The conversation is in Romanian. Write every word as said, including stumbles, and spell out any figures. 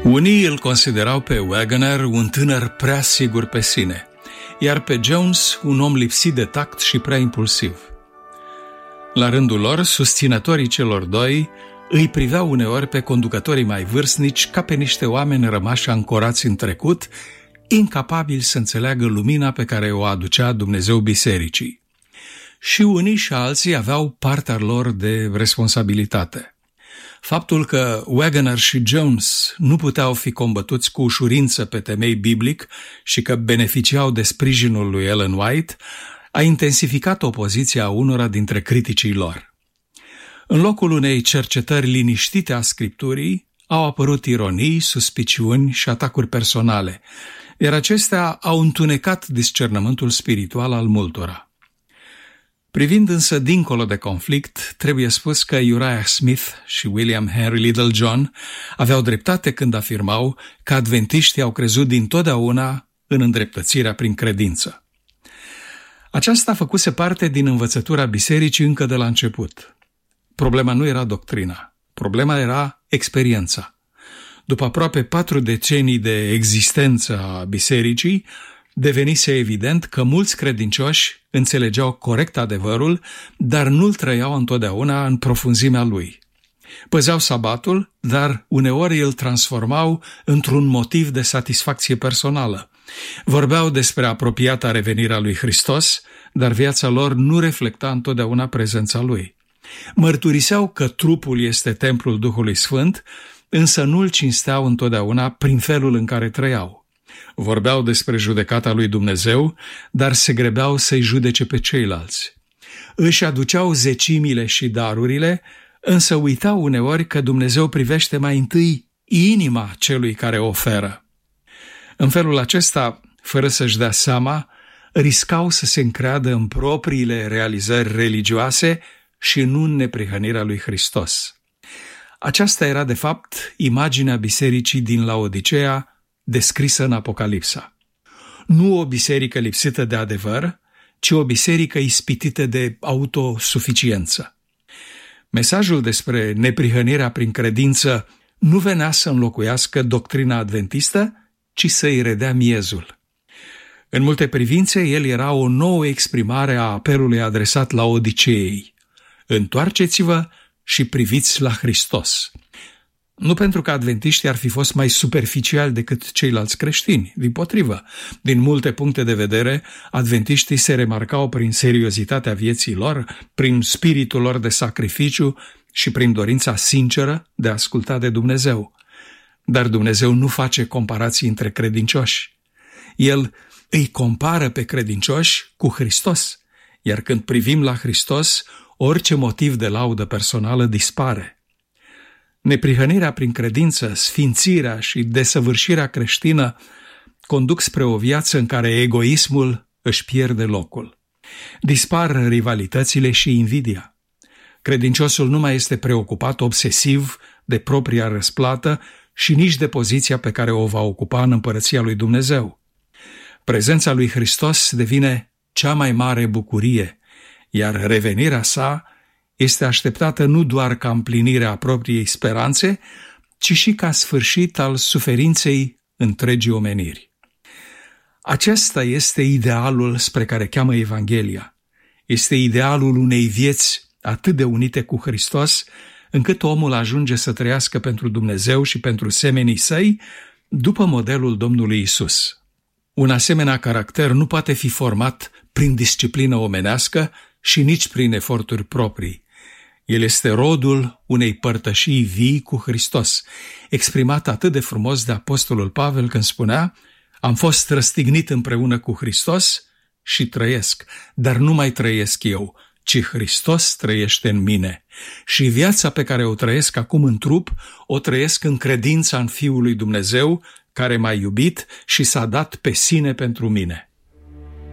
Unii îl considerau pe Waggoner un tânăr prea sigur pe sine, iar pe Jones un om lipsit de tact și prea impulsiv. La rândul lor, susținătorii celor doi îi priveau uneori pe conducătorii mai vârstnici ca pe niște oameni rămași ancorați în trecut, incapabili să înțeleagă lumina pe care o aducea Dumnezeu bisericii. Și unii și alții aveau partea lor de responsabilitate. Faptul că Waggoner și Jones nu puteau fi combătuți cu ușurință pe temei biblic și că beneficiau de sprijinul lui Ellen White a intensificat opoziția unora dintre criticii lor. În locul unei cercetări liniștite a Scripturii au apărut ironii, suspiciuni și atacuri personale, iar acestea au întunecat discernământul spiritual al multora. Privind însă dincolo de conflict, trebuie spus că Uriah Smith și William Henry Littlejohn aveau dreptate când afirmau că adventiștii au crezut dintotdeauna în îndreptățirea prin credință. Aceasta făcuse parte din învățătura bisericii încă de la început. Problema nu era doctrina, problema era experiența. După aproape patru decenii de existență a bisericii, devenise evident că mulți credincioși înțelegeau corect adevărul, dar nu-l trăiau întotdeauna în profunzimea lui. Păzeau sabatul, dar uneori îl transformau într-un motiv de satisfacție personală. Vorbeau despre apropiata revenire a lui Hristos, dar viața lor nu reflecta întotdeauna prezența lui. Mărturiseau că trupul este templul Duhului Sfânt, însă nu-l cinsteau întotdeauna prin felul în care trăiau. Vorbeau despre judecata lui Dumnezeu, dar se grebeau să-i judece pe ceilalți. Își aduceau zecimile și darurile, însă uitau uneori că Dumnezeu privește mai întâi inima celui care oferă. În felul acesta, fără să-și dea seama, riscau să se încreadă în propriile realizări religioase și nu în neprihănirea lui Hristos. Aceasta era, de fapt, imaginea bisericii din Laodiceea, descrisă în Apocalipsa. Nu o biserică lipsită de adevăr, ci o biserică ispitită de autosuficiență. Mesajul despre neprihănirea prin credință nu venea să înlocuiască doctrina adventistă, ci să-i redea miezul. În multe privințe, el era o nouă exprimare a apelului adresat Laodiceei. Întoarceți-vă și priviți la Hristos. Nu pentru că adventiștii ar fi fost mai superficiali decât ceilalți creștini, dimpotrivă. Din multe puncte de vedere, adventiștii se remarcau prin seriozitatea vieții lor, prin spiritul lor de sacrificiu și prin dorința sinceră de a asculta de Dumnezeu. Dar Dumnezeu nu face comparații între credincioși. El îi compară pe credincioși cu Hristos, iar când privim la Hristos, orice motiv de laudă personală dispare. Neprihănirea prin credință, sfințirea și desăvârșirea creștină conduc spre o viață în care egoismul își pierde locul. Dispar rivalitățile și invidia. Credinciosul nu mai este preocupat obsesiv de propria răsplată și nici de poziția pe care o va ocupa în împărăția lui Dumnezeu. Prezența lui Hristos devine cea mai mare bucurie, iar revenirea sa este așteptată nu doar ca împlinirea propriei speranțe, ci și ca sfârșit al suferinței întregii omeniri. Acesta este idealul spre care cheamă Evanghelia. Este idealul unei vieți atât de unite cu Hristos, încât omul ajunge să trăiască pentru Dumnezeu și pentru semenii săi, după modelul Domnului Isus. Un asemenea caracter nu poate fi format prin disciplină omenească și nici prin eforturi proprii. El este rodul unei părtășii vii cu Hristos, exprimat atât de frumos de apostolul Pavel când spunea: am fost răstignit împreună cu Hristos și trăiesc, dar nu mai trăiesc eu, ci Hristos trăiește în mine. Și viața pe care o trăiesc acum în trup, o trăiesc în credința în Fiul lui Dumnezeu, care m-a iubit și s-a dat pe sine pentru mine.